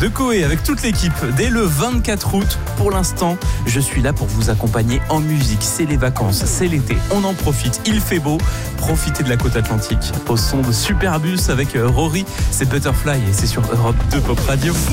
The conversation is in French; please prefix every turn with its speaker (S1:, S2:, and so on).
S1: de Coé avec toute l'équipe dès le 24 août. Pour l'instant, je suis là pour vous accompagner en musique. C'est les vacances, c'est l'été, on en profite, il fait beau. Profitez de la côte atlantique au son de Superbus avec Rory. C'est Butterfly et c'est sur Europe 2 Pop Radio.